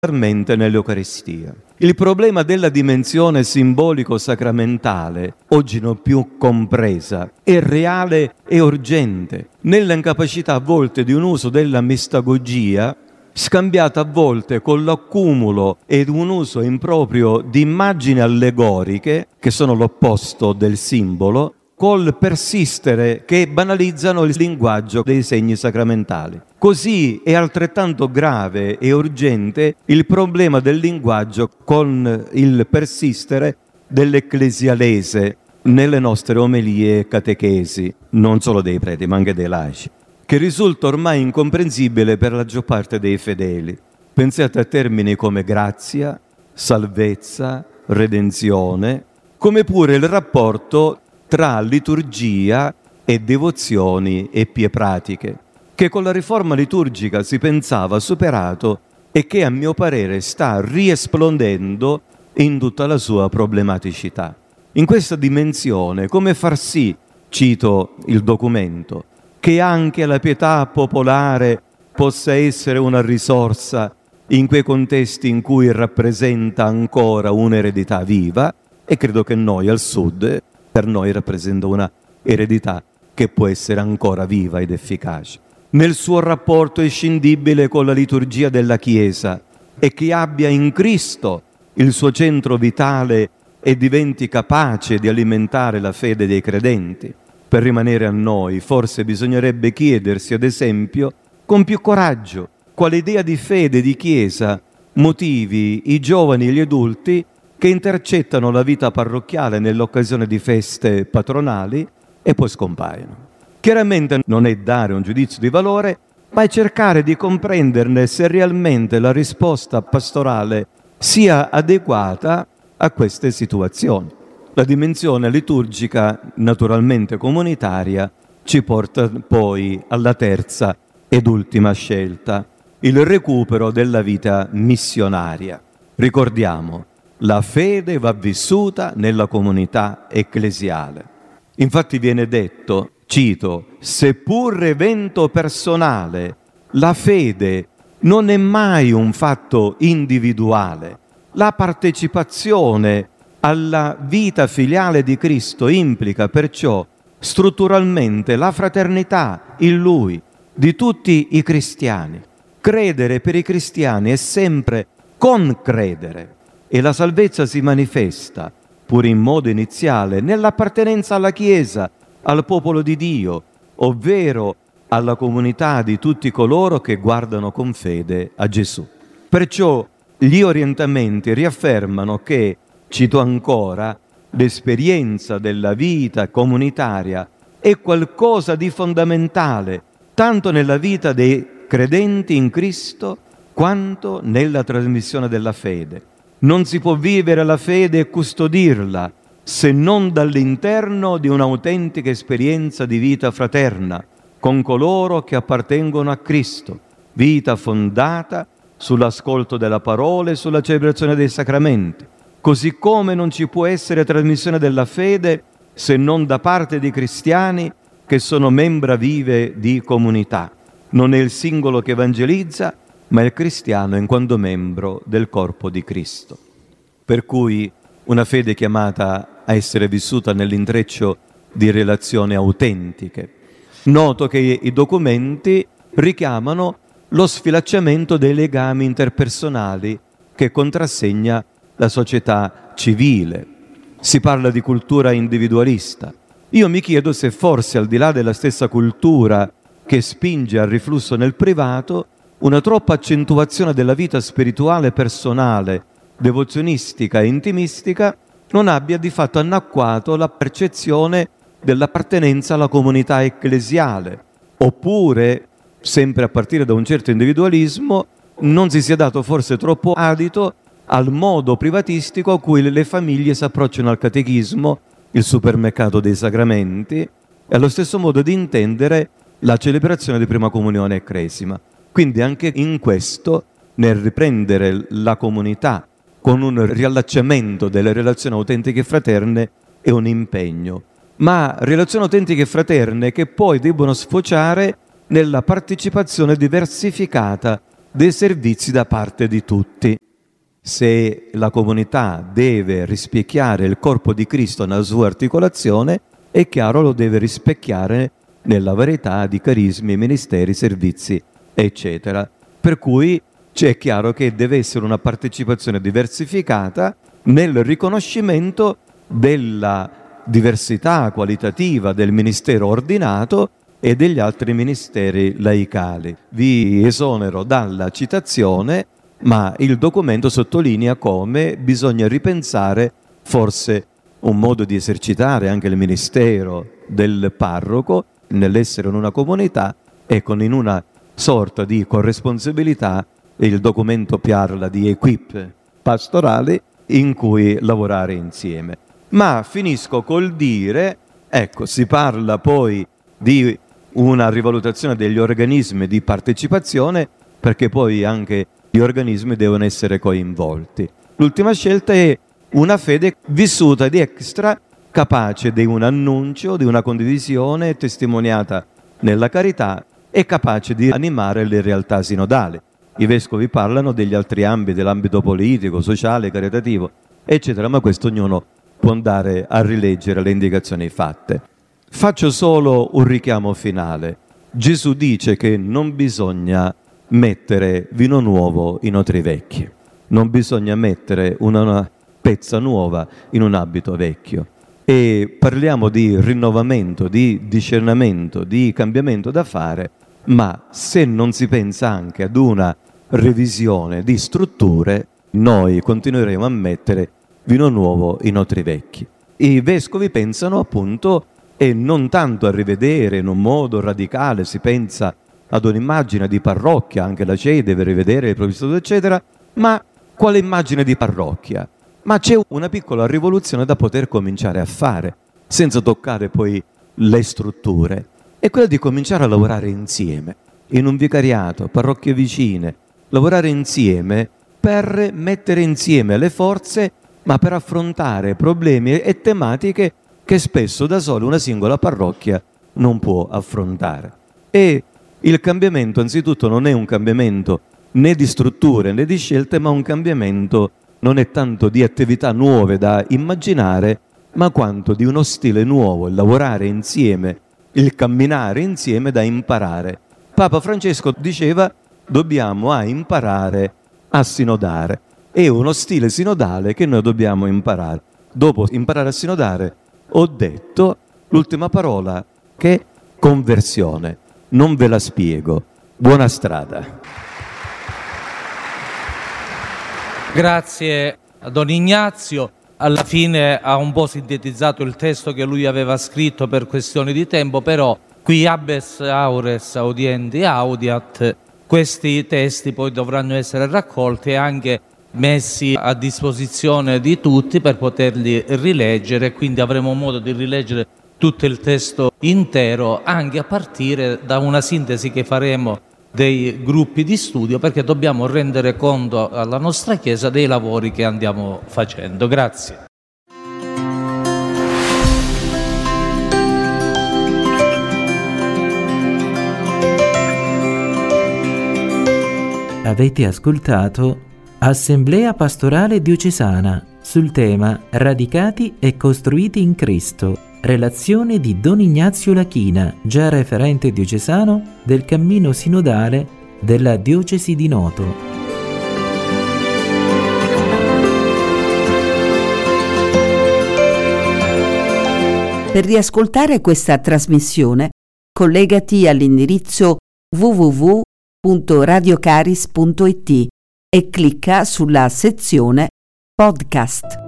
nell'Eucaristia. Il problema della dimensione simbolico-sacramentale, oggi non più compresa, è reale e urgente, nella incapacità a volte di un uso della mistagogia, scambiata a volte con l'accumulo ed un uso improprio di immagini allegoriche, che sono l'opposto del simbolo, col persistere che banalizzano il linguaggio dei segni sacramentali. Così è altrettanto grave e urgente il problema del linguaggio con il persistere dell'ecclesialese nelle nostre omelie e catechesi, non solo dei preti ma anche dei laici, che risulta ormai incomprensibile per la maggior parte dei fedeli. Pensate a termini come grazia, salvezza, redenzione, come pure il rapporto tra liturgia e devozioni e pie pratiche, che con la riforma liturgica si pensava superato e che a mio parere sta riesplodendo in tutta la sua problematicità. In questa dimensione, come far sì, cito il documento, che anche la pietà popolare possa essere una risorsa in quei contesti in cui rappresenta ancora un'eredità viva, e credo che noi al Sud, per noi rappresenta una eredità che può essere ancora viva ed efficace. Nel suo rapporto inscindibile con la liturgia della Chiesa e che abbia in Cristo il suo centro vitale e diventi capace di alimentare la fede dei credenti. Per rimanere a noi, forse bisognerebbe chiedersi, ad esempio, con più coraggio, quale idea di fede e di Chiesa motivi i giovani e gli adulti che intercettano la vita parrocchiale nell'occasione di feste patronali e poi scompaiono. Chiaramente non è dare un giudizio di valore, ma è cercare di comprenderne se realmente la risposta pastorale sia adeguata a queste situazioni. La dimensione liturgica, naturalmente comunitaria, ci porta poi alla terza ed ultima scelta, il recupero della vita missionaria. Ricordiamo, la fede va vissuta nella comunità ecclesiale. Infatti viene detto, cito, seppur evento personale, la fede non è mai un fatto individuale. La partecipazione alla vita filiale di Cristo implica perciò strutturalmente la fraternità in Lui di tutti i cristiani. Credere per i cristiani è sempre concredere. E la salvezza si manifesta, pur in modo iniziale, nell'appartenenza alla Chiesa, al popolo di Dio, ovvero alla comunità di tutti coloro che guardano con fede a Gesù. Perciò gli orientamenti riaffermano che, cito ancora, l'esperienza della vita comunitaria è qualcosa di fondamentale, tanto nella vita dei credenti in Cristo, quanto nella trasmissione della fede. Non si può vivere la fede e custodirla se non dall'interno di un'autentica esperienza di vita fraterna con coloro che appartengono a Cristo, vita fondata sull'ascolto della parola e sulla celebrazione dei sacramenti. Così come non ci può essere trasmissione della fede se non da parte di cristiani che sono membra vive di comunità. Non è il singolo che evangelizza, ma il cristiano in quanto membro del corpo di Cristo. Per cui una fede chiamata a essere vissuta nell'intreccio di relazioni autentiche. Noto che i documenti richiamano lo sfilacciamento dei legami interpersonali che contrassegna la società civile. Si parla di cultura individualista. Io mi chiedo se forse, al di là della stessa cultura che spinge al riflusso nel privato, una troppa accentuazione della vita spirituale personale, devozionistica e intimistica non abbia di fatto annacquato la percezione dell'appartenenza alla comunità ecclesiale, oppure, sempre a partire da un certo individualismo, non si sia dato forse troppo adito al modo privatistico a cui le famiglie si approcciano al catechismo, il supermercato dei sacramenti, e allo stesso modo di intendere la celebrazione di prima comunione e cresima. Quindi anche in questo, nel riprendere la comunità con un riallacciamento delle relazioni autentiche e fraterne, è un impegno. Ma relazioni autentiche e fraterne che poi debbono sfociare nella partecipazione diversificata dei servizi da parte di tutti. Se la comunità deve rispecchiare il corpo di Cristo nella sua articolazione, è chiaro lo deve rispecchiare nella varietà di carismi, ministeri, servizi, eccetera. Per cui c'è chiaro che deve essere una partecipazione diversificata nel riconoscimento della diversità qualitativa del ministero ordinato e degli altri ministeri laicali. Vi esonero dalla citazione, ma il documento sottolinea come bisogna ripensare forse un modo di esercitare anche il ministero del parroco nell'essere in una comunità e in una sorta di corresponsabilità. Il documento parla di equipe pastorali in cui lavorare insieme. Ma finisco col dire, ecco, si parla poi di una rivalutazione degli organismi di partecipazione, perché poi anche gli organismi devono essere coinvolti. L'ultima scelta è una fede vissuta di extra, capace di un annuncio, di una condivisione testimoniata nella carità e capace di animare le realtà sinodali. I vescovi parlano degli altri ambiti, dell'ambito politico, sociale, caritativo, eccetera, ma questo ognuno può andare a rileggere le indicazioni fatte. Faccio solo un richiamo finale. Gesù dice che non bisogna mettere vino nuovo in otri vecchi, non bisogna mettere una pezza nuova in un abito vecchio. E parliamo di rinnovamento, di discernimento, di cambiamento da fare, ma se non si pensa anche ad una revisione di strutture, noi continueremo a mettere vino nuovo in otri vecchi. I vescovi pensano appunto, e non tanto a rivedere in un modo radicale, si pensa ad un'immagine di parrocchia, anche la CEI deve rivedere il proprio statuto eccetera, ma quale immagine di parrocchia? Ma c'è una piccola rivoluzione da poter cominciare a fare, senza toccare poi le strutture, è quella di cominciare a lavorare insieme, in un vicariato, parrocchie vicine, lavorare insieme per mettere insieme le forze, ma per affrontare problemi e tematiche che spesso da solo una singola parrocchia non può affrontare. E il cambiamento anzitutto non è un cambiamento né di strutture né di scelte, ma un cambiamento non è tanto di attività nuove da immaginare, ma quanto di uno stile nuovo, il lavorare insieme, il camminare insieme da imparare. Papa Francesco diceva: dobbiamo imparare a sinodare. È uno stile sinodale che noi dobbiamo imparare. Dopo imparare a sinodare, ho detto l'ultima parola, che è conversione. Non ve la spiego. Buona strada. Grazie a Don Ignazio. Alla fine ha un po' sintetizzato il testo che lui aveva scritto per questioni di tempo, però qui habes aures audiendi audiat, questi testi poi dovranno essere raccolti e anche messi a disposizione di tutti per poterli rileggere, quindi avremo modo di rileggere tutto il testo intero, anche a partire da una sintesi che faremo dei gruppi di studio, perché dobbiamo rendere conto alla nostra Chiesa dei lavori che andiamo facendo. Grazie. Avete ascoltato Assemblea Pastorale Diocesana sul tema Radicati e costruiti in Cristo. Relazione di Don Ignazio Lachina, già referente diocesano del cammino sinodale della Diocesi di Noto. Per riascoltare questa trasmissione, collegati all'indirizzo www.radiocaris.it e clicca sulla sezione Podcast.